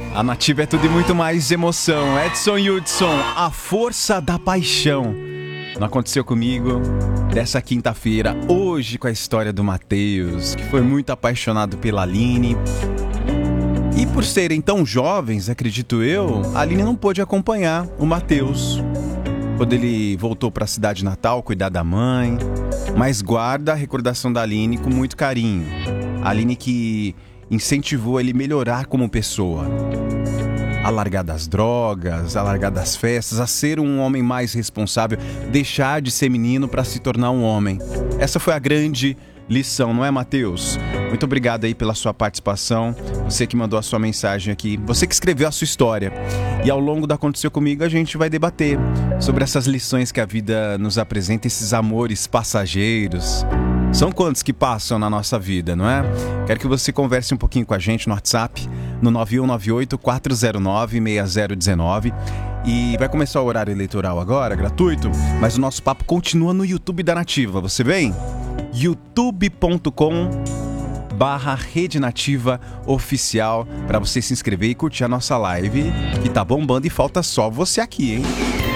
A Nativa é tudo e muito mais emoção. Edson Hudson, a força da paixão. Não aconteceu comigo dessa quinta-feira, hoje com a história do Matheus, que foi muito apaixonado pela Aline. E por serem tão jovens, acredito eu, a Aline não pôde acompanhar o Matheus quando ele voltou para a cidade natal cuidar da mãe, mas guarda a recordação da Aline com muito carinho. A Aline que incentivou ele a melhorar como pessoa, a largar das drogas, a largar das festas, a ser um homem mais responsável, deixar de ser menino para se tornar um homem. Essa foi a grande lição, não é, Matheus? Muito obrigado aí pela sua participação, você que mandou a sua mensagem aqui, você que escreveu a sua história. E ao longo do Aconteceu Comigo a gente vai debater sobre essas lições que a vida nos apresenta, esses amores passageiros. São quantos que passam na nossa vida, não é? Quero que você converse um pouquinho com a gente no WhatsApp, no 9198-409-6019. E vai começar o horário eleitoral agora, gratuito, mas o nosso papo continua no YouTube da Nativa. Você vem? youtube.com/Rede Nativa Oficial para você se inscrever e curtir a nossa live, que tá bombando e falta só você aqui, hein?